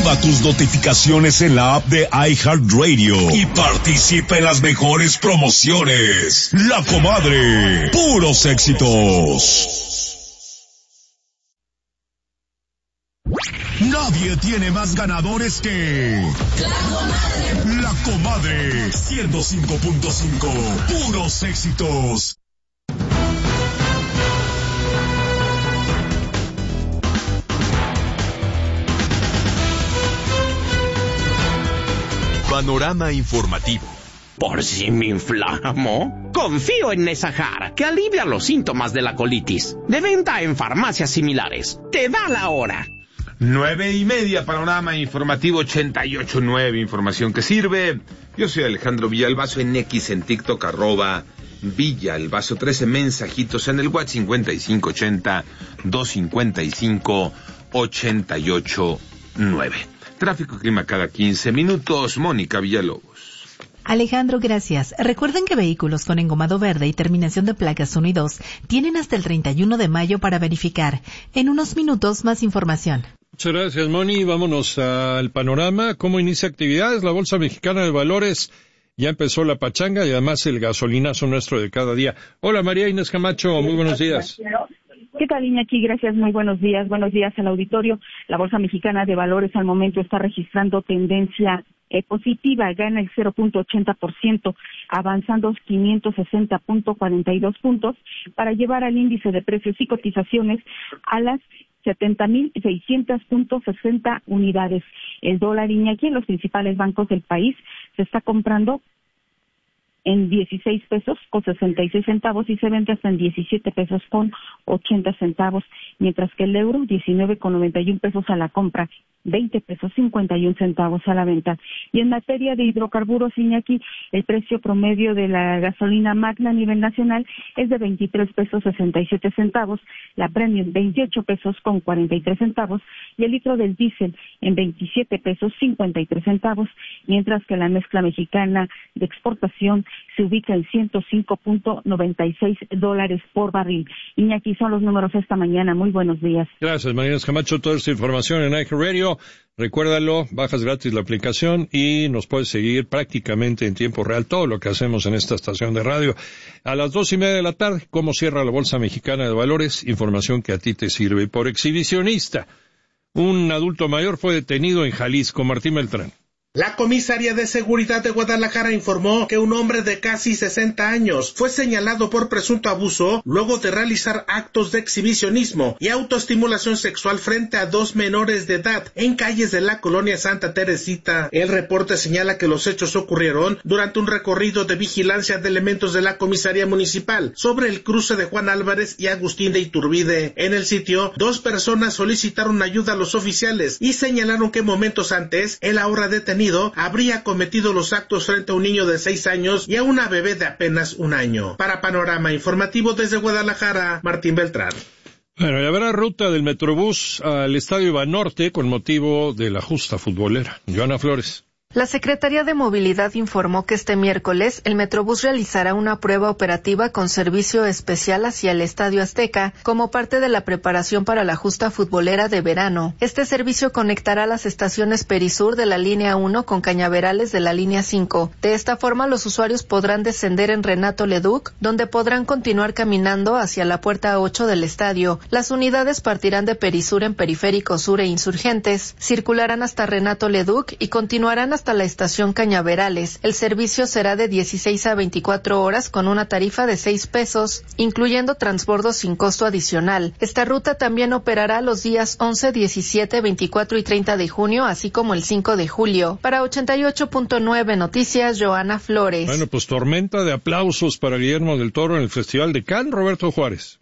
Activa tus notificaciones en la app de iHeartRadio y participa en las mejores promociones. La Comadre, puros éxitos. Nadie tiene más ganadores que La Comadre 105.5, puros éxitos. Panorama informativo. ¿Por si me inflamo? Confío en Nesajar, que alivia los síntomas de la colitis. De venta en farmacias similares. Te da la hora. 9:30, Panorama informativo 88.9, información que sirve. Yo soy Alejandro Villalbazo, en X, en TikTok, @Villalbazo, 13 mensajitos en el WhatsApp 5580-255-889. Tráfico y clima cada 15 minutos. Mónica Villalobos. Alejandro, gracias. Recuerden que vehículos con engomado verde y terminación de placas 1 y 2 tienen hasta el 31 de mayo para verificar. En unos minutos, más información. Muchas gracias, Moni. Vámonos al panorama. ¿Cómo inicia actividades? La Bolsa Mexicana de Valores ya empezó la pachanga y además el gasolinazo nuestro de cada día. Hola, María Inés Camacho. Muy buenos días. ¿Qué tal, Iñaki? Gracias, muy buenos días. Buenos días al auditorio. La Bolsa Mexicana de Valores al momento está registrando tendencia positiva, gana el 0.80%, avanzando 560.42 puntos para llevar al índice de precios y cotizaciones a las 70.600.60 unidades. El dólar, Iñaki, en los principales bancos del país se está comprando en 16 pesos con 66 centavos y se vende hasta en 17 pesos con 80 centavos, mientras que el euro 19,91 pesos a la compra, 20 pesos 51 centavos a la venta. Y en materia de hidrocarburos, Iñaki, el precio promedio de la gasolina Magna a nivel nacional es de 23 pesos 67 centavos, la Premium 28 pesos con 43 centavos y el litro del diésel en 27 pesos 53 centavos, mientras que la mezcla mexicana de exportación se ubica en $105.96 por barril. Iñaki, son los números esta mañana. Muy buenos días. Gracias, María Inés Camacho. Toda esta información en iHeartRadio. Recuérdalo, bajas gratis la aplicación y nos puedes seguir prácticamente en tiempo real todo lo que hacemos en esta estación de radio. A las 2:30 de la tarde, cómo cierra la Bolsa Mexicana de Valores, información que a ti te sirve. Por exhibicionista, un adulto mayor fue detenido en Jalisco. Martín Beltrán. La Comisaría de Seguridad de Guadalajara informó que un hombre de casi 60 años fue señalado por presunto abuso luego de realizar actos de exhibicionismo y autoestimulación sexual frente a 2 menores de edad en calles de la colonia Santa Teresita. El reporte señala que los hechos ocurrieron durante un recorrido de vigilancia de elementos de la Comisaría Municipal sobre el cruce de Juan Álvarez y Agustín de Iturbide. En el sitio, 2 personas solicitaron ayuda a los oficiales y señalaron que momentos antes, el ahora detenido habría cometido los actos frente a un niño de 6 años y a una bebé de apenas 1 año. Para Panorama Informativo desde Guadalajara, Martín Beltrán. Bueno, y habrá ruta del Metrobús al Estadio Banorte con motivo de la justa futbolera. Joana Flores. La Secretaría de Movilidad informó que este miércoles el Metrobús realizará una prueba operativa con servicio especial hacia el Estadio Azteca como parte de la preparación para la justa futbolera de verano. Este servicio conectará las estaciones Perisur de la línea 1 con Cañaverales de la línea 5. De esta forma, los usuarios podrán descender en Renato Leduc, donde podrán continuar caminando hacia la puerta 8 del estadio. Las unidades partirán de Perisur en Periférico Sur e Insurgentes, circularán hasta Renato Leduc y continuarán hasta la estación Cañaverales. El servicio será de 16 a 24 horas con una tarifa de 6 pesos, incluyendo transbordo sin costo adicional. Esta ruta también operará los días 11, 17, 24 y 30 de junio, así como el 5 de julio. Para 88.9 Noticias, Joana Flores. Bueno, pues tormenta de aplausos para Guillermo del Toro en el Festival de Cannes. Roberto Juárez.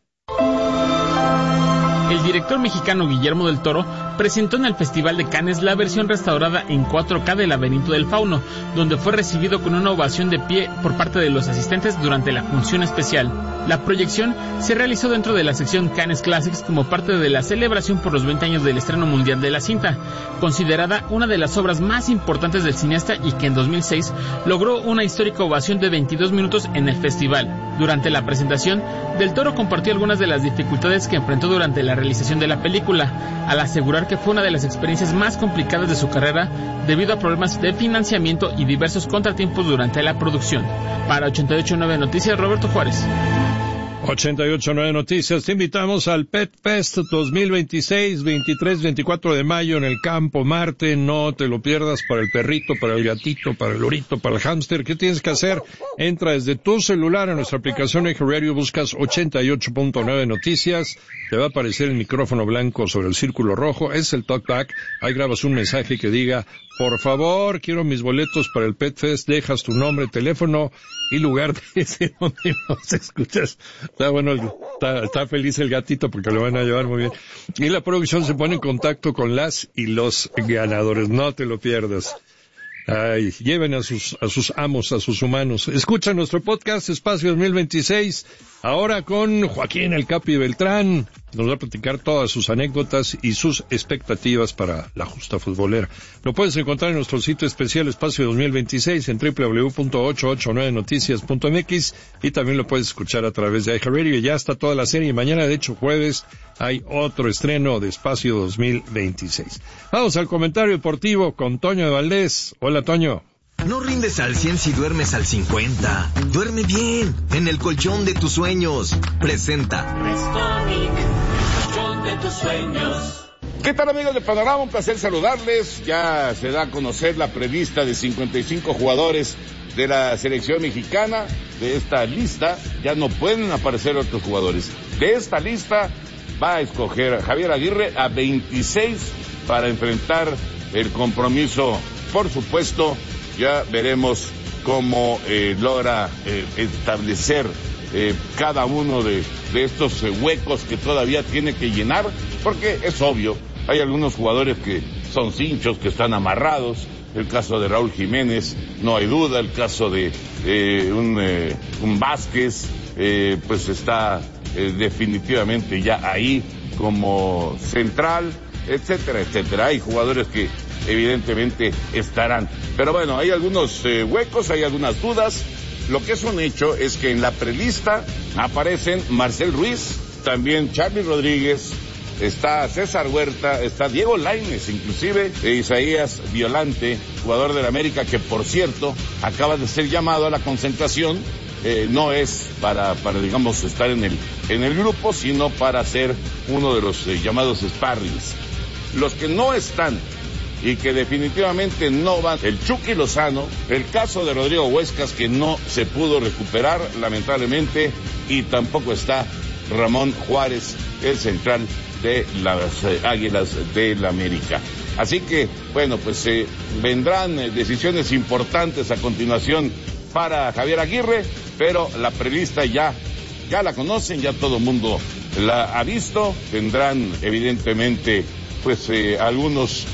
El director mexicano Guillermo del Toro presentó en el Festival de Cannes la versión restaurada en 4K del Laberinto del Fauno, donde fue recibido con una ovación de pie por parte de los asistentes durante la función especial. La proyección se realizó dentro de la sección Cannes Classics como parte de la celebración por los 20 años del estreno mundial de la cinta, considerada una de las obras más importantes del cineasta y que en 2006 logró una histórica ovación de 22 minutos en el festival. Durante la presentación, del Toro compartió algunas de las dificultades que enfrentó durante la realización de la película, al asegurar que fue una de las experiencias más complicadas de su carrera debido a problemas de financiamiento y diversos contratiempos durante la producción. Para 88.9 Noticias, Roberto Juárez. 88.9 Noticias, te invitamos al Pet Fest 2026, 23-24 de mayo en el Campo Marte. No te lo pierdas, para el perrito, para el gatito, para el lorito, para el hámster. ¿Qué tienes que hacer? Entra desde tu celular a nuestra aplicación Eje Radio, buscas 88.9 Noticias, te va a aparecer el micrófono blanco sobre el círculo rojo, es el talkback, ahí grabas un mensaje que diga, por favor, quiero mis boletos para el Pet Fest, dejas tu nombre, teléfono y lugar desde donde nos escuchas. Está bueno, está feliz el gatito porque lo van a llevar muy bien. Y la producción se pone en contacto con las y los ganadores. No te lo pierdas. Ay, lleven a sus amos, a sus humanos. Escucha nuestro podcast Espacio 2026, ahora con Joaquín El Capi Beltrán. Nos va a platicar todas sus anécdotas y sus expectativas para la justa futbolera. Lo puedes encontrar en nuestro sitio especial Espacio 2026 en www.889noticias.mx y también lo puedes escuchar a través de iHeartRadio. Ya está toda la serie. Mañana, de hecho, jueves, hay otro estreno de Espacio 2026. Vamos al comentario deportivo con Toño de Valdés. Hola, Toño. No rindes al 100 si duermes al 50. Duerme bien, en el colchón de tus sueños. Presenta Restonic, colchón de tus sueños. ¿Qué tal, amigos de Panorama? Un placer saludarles. Ya se da a conocer la prelista de 55 jugadores de la selección mexicana. De esta lista ya no pueden aparecer otros jugadores. De esta lista va a escoger a Javier Aguirre a 26 para enfrentar el compromiso. Por supuesto, ya veremos cómo logra establecer cada uno de estos huecos que todavía tiene que llenar, porque es obvio, hay algunos jugadores que son cinchos, que están amarrados. El caso de Raúl Jiménez, no hay duda. El caso de un Vázquez, pues está definitivamente ya ahí como central, etcétera, etcétera. Hay jugadores que evidentemente estarán. Pero bueno, hay algunos huecos, hay algunas dudas. Lo que es un hecho es que en la prelista aparecen Marcel Ruiz, también Charly Rodríguez, está César Huerta, está Diego Lainez, inclusive Isaías Violante, jugador del América, que por cierto acaba de ser llamado a la concentración. No es para digamos estar en el grupo, sino para ser uno de los llamados sparrings. Los que no están y que definitivamente no van, el Chucky Lozano, el caso de Rodrigo Huescas, que no se pudo recuperar lamentablemente, y tampoco está Ramón Juárez, el central de las Águilas del América. Así que, bueno, pues vendrán decisiones importantes a continuación para Javier Aguirre, pero la prelista ya la conocen, ya todo el mundo la ha visto. Tendrán evidentemente pues algunos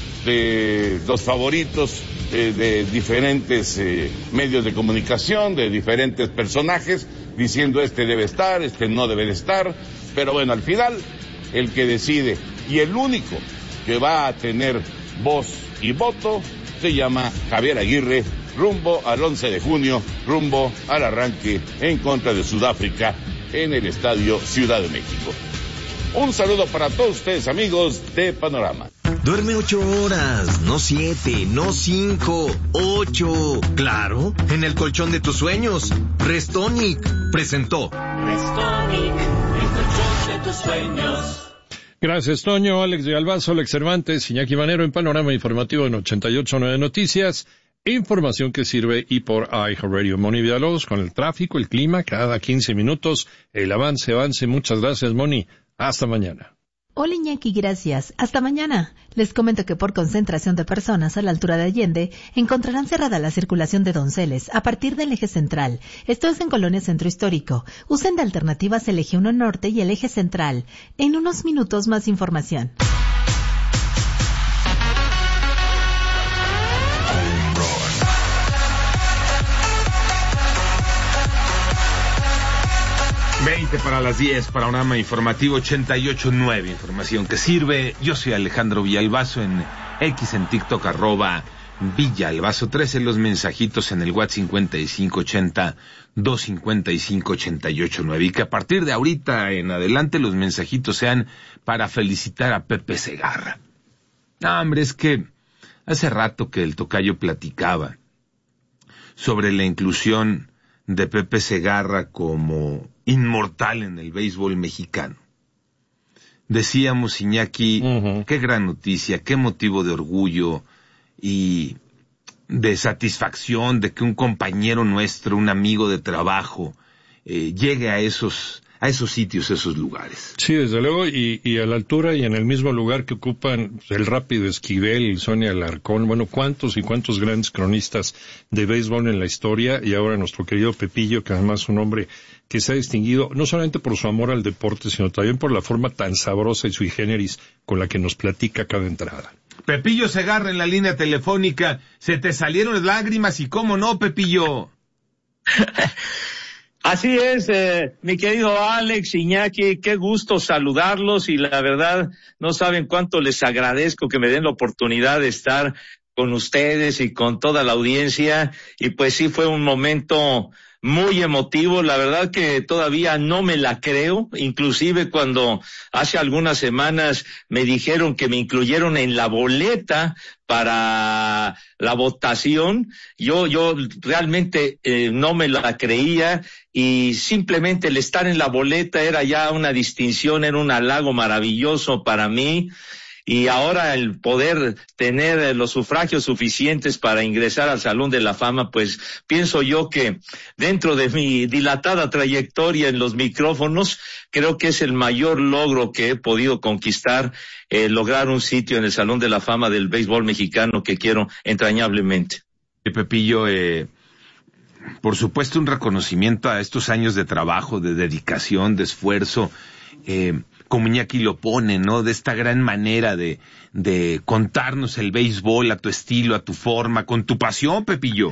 de los favoritos de diferentes medios de comunicación, de diferentes personajes, diciendo este debe estar, este no debe estar, pero bueno, al final el que decide y el único que va a tener voz y voto se llama Javier Aguirre, rumbo al 11 de junio, rumbo al arranque en contra de Sudáfrica en el Estadio Ciudad de México. Un saludo para todos ustedes, amigos de Panorama. Duerme 8 horas, no 7, no 5, 8. Claro, en el colchón de tus sueños. Restonic presentó Restonic, el colchón de tus sueños. Gracias, Toño. Alex de Albazo, Alex Cervantes, Iñaki Manero en Panorama Informativo en 88.9 Noticias. Información que sirve y por iHeartRadio. Moni Villalobos con el tráfico, el clima, cada 15 minutos. El avance. Muchas gracias, Moni. Hasta mañana. Hola, Iñaki, gracias. Hasta mañana. Les comento que por concentración de personas a la altura de Allende encontrarán cerrada la circulación de Donceles a partir del eje central. Esto es en Colonia Centro Histórico. Usen de alternativas el eje 1 Norte y el eje central. En unos minutos más información. Para las 10, Panorama Informativo 88.9, información que sirve. Yo soy Alejandro Villalbazo en X, en TikTok, Villa al Vaso 13, los mensajitos en el WhatsApp 5580-255-88-9, y que a partir de ahorita en adelante los mensajitos sean para felicitar a Pepe Segarra. No, hombre, es que hace rato que el tocayo platicaba sobre la inclusión de Pepe Segarra como inmortal en el béisbol mexicano. Decíamos, Iñaki, qué gran noticia, qué motivo de orgullo y de satisfacción de que un compañero nuestro, un amigo de trabajo, llegue a esos sitios, esos lugares. Sí, desde luego, y a la altura y en el mismo lugar que ocupan el Rápido Esquivel, Sonia Alarcón, bueno, cuántos y cuántos grandes cronistas de béisbol en la historia, y ahora nuestro querido Pepillo, que además es un hombre que se ha distinguido no solamente por su amor al deporte, sino también por la forma tan sabrosa y sui generis con la que nos platica cada entrada. Pepillo Segarra en la línea telefónica, se te salieron lágrimas y cómo no, Pepillo. Así es, mi querido Alex, Iñaki, qué gusto saludarlos, y la verdad no saben cuánto les agradezco que me den la oportunidad de estar con ustedes y con toda la audiencia, y pues sí fue un momento muy emotivo, la verdad que todavía no me la creo, inclusive cuando hace algunas semanas me dijeron que me incluyeron en la boleta para la votación, yo realmente no me la creía, y simplemente el estar en la boleta era ya una distinción, era un halago maravilloso para mí. Y ahora el poder tener los sufragios suficientes para ingresar al Salón de la Fama, pues pienso yo que dentro de mi dilatada trayectoria en los micrófonos, creo que es el mayor logro que he podido conquistar, lograr un sitio en el Salón de la Fama del béisbol mexicano que quiero entrañablemente. Pepillo, por supuesto un reconocimiento a estos años de trabajo, de dedicación, de esfuerzo, como Iñaki lo pone, ¿no? De esta gran manera de contarnos el béisbol a tu estilo, a tu forma, con tu pasión, Pepillo.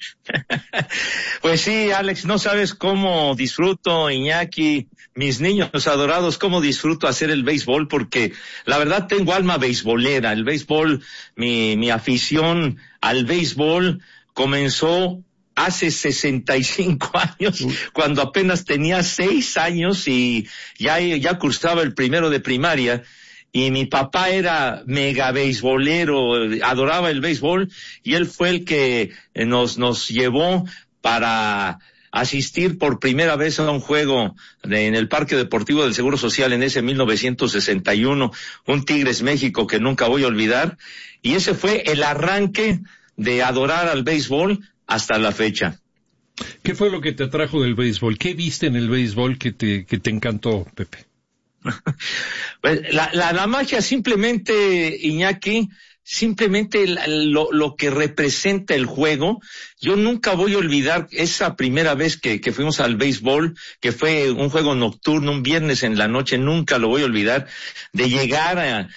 Pues sí, Alex, no sabes cómo disfruto, Iñaki, mis niños adorados, cómo disfruto hacer el béisbol, porque la verdad tengo alma beisbolera. El béisbol, mi afición al béisbol comenzó hace 65 años, cuando apenas tenía 6 años y ya cursaba el primero de primaria, y mi papá era mega beisbolero, adoraba el béisbol, y él fue el que nos llevó para asistir por primera vez a un juego en el Parque Deportivo del Seguro Social en ese 1961, un Tigres México que nunca voy a olvidar, y ese fue el arranque de adorar al béisbol hasta la fecha. ¿Qué fue lo que te atrajo del béisbol? ¿Qué viste en el béisbol que te encantó, Pepe? Pues la magia simplemente, Iñaki, simplemente lo que representa el juego. Yo nunca voy a olvidar esa primera vez que fuimos al béisbol, que fue un juego nocturno, un viernes en la noche, nunca lo voy a olvidar, de llegar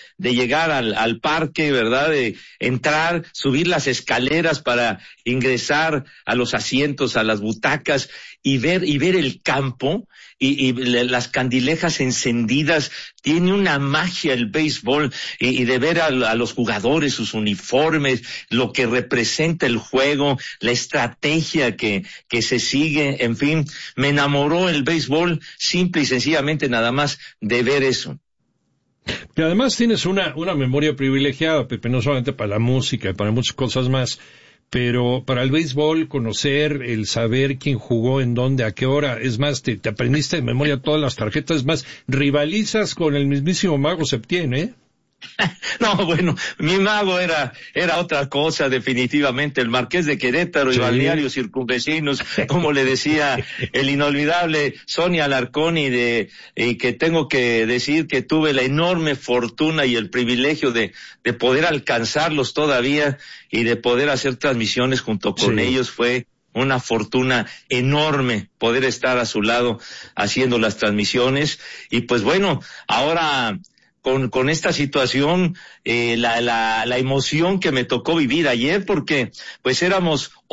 al parque, ¿verdad? De entrar, subir las escaleras para ingresar a los asientos, a las butacas, y ver el campo y las candilejas encendidas. Tiene una magia el béisbol, y de ver a los jugadores, sus uniformes, lo que representa el juego, la estrategia que se sigue, en fin, me enamoró el béisbol simple y sencillamente nada más de ver eso. Y además tienes una memoria privilegiada, Pepe, no solamente para la música y para muchas cosas más, pero para el béisbol, conocer, el saber quién jugó, en dónde, a qué hora, es más, te aprendiste de memoria todas las tarjetas, es más, rivalizas con el mismísimo Mago Septién, ¿eh? No, bueno, mi mago era otra cosa, definitivamente, el Marqués de Querétaro y balnearios circunvecinos, como le decía el inolvidable Sonia Alarcón, y que tengo que decir que tuve la enorme fortuna y el privilegio de poder alcanzarlos todavía y de poder hacer transmisiones junto con ellos. Fue una fortuna enorme poder estar a su lado haciendo las transmisiones, y pues bueno, ahora con esta situación, la emoción que me tocó vivir ayer, porque pues éramos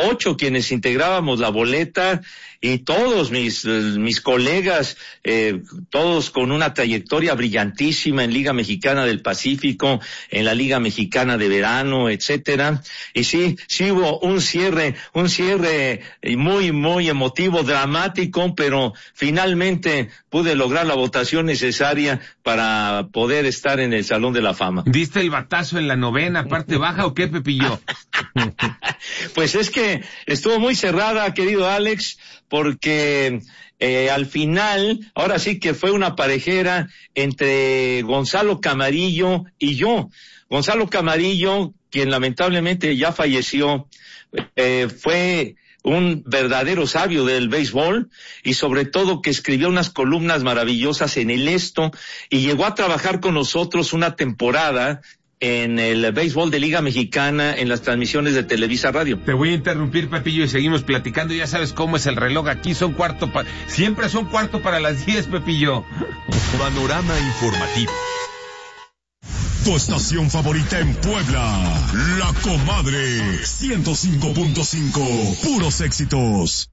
8 quienes integrábamos la boleta, y todos mis colegas, todos con una trayectoria brillantísima en Liga Mexicana del Pacífico, en la Liga Mexicana de Verano, etcétera. Y sí hubo un cierre muy, muy emotivo, dramático, pero finalmente pude lograr la votación necesaria para poder estar en el Salón de la Fama. ¿Diste el batazo en la novena, parte baja, o qué, Pepillo? Pues es que estuvo muy cerrada, querido Alex, porque al final, ahora sí que fue una parejera entre Gonzalo Camarillo y yo. Gonzalo Camarillo, quien lamentablemente ya falleció, fue un verdadero sabio del béisbol, y sobre todo que escribió unas columnas maravillosas en El Esto, y llegó a trabajar con nosotros una temporada en el béisbol de Liga Mexicana en las transmisiones de Televisa Radio. Te voy a interrumpir, Pepillo, y seguimos platicando. Ya sabes cómo es el reloj aquí, siempre son cuarto para las 10, Pepillo. Panorama informativo. Tu estación favorita en Puebla, La Comadre, 105.5, puros éxitos.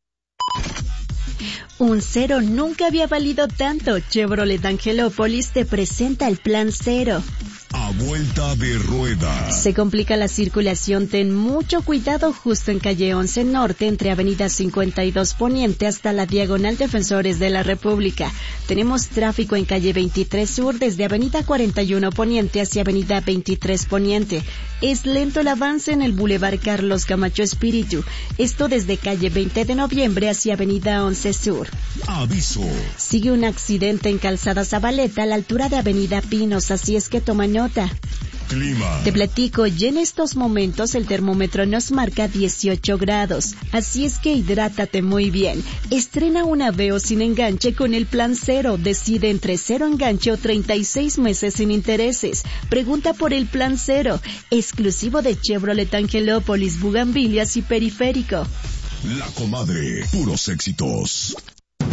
Un cero nunca había valido tanto. Chevrolet Angelópolis te presenta el Plan Cero. A vuelta de rueda. Se complica la circulación, ten mucho cuidado justo en calle 11 Norte, entre avenida 52 Poniente hasta la diagonal Defensores de la República. Tenemos tráfico en calle 23 Sur desde avenida 41 Poniente hacia avenida 23 Poniente. Es lento el avance en el Boulevard Carlos Camacho Espíritu. Esto desde calle 20 de Noviembre hacia avenida 11 Sur. Aviso. Sigue un accidente en Calzada Zabaleta a la altura de avenida Pinos, así es que toma nota. Clima. Te platico, y en estos momentos el termómetro nos marca 18 grados, así es que hidrátate muy bien. Estrena una Veo sin enganche con el Plan Cero. Decide entre 0 enganche o 36 meses sin intereses. Pregunta por el Plan Cero, exclusivo de Chevrolet Angelópolis, Bugambilias y Periférico. La Comadre, puros éxitos.